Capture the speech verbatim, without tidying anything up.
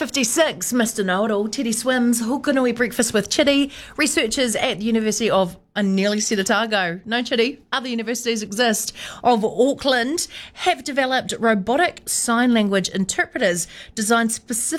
fifty-six, Mister Know-it-all, Teddy Swims, Hokanui Breakfast with Chitty. Researchers at the University of, I nearly said Otago, no Chitty, other universities exist, of Auckland have developed robotic sign language interpreters designed specifically